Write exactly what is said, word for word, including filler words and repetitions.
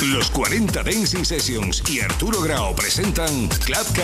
Los cuarenta Dancing Sessions y Arturo Grau presentan Club